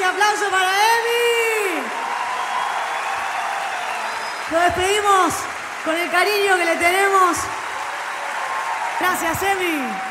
aplauso para Emi. Lo despedimos con el cariño que le tenemos. Gracias, Emi.